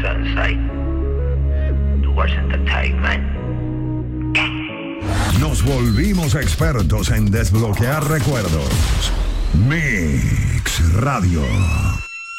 Sensei. Towards Entertainment. Nos volvimos expertos en desbloquear recuerdos. Mix Radio.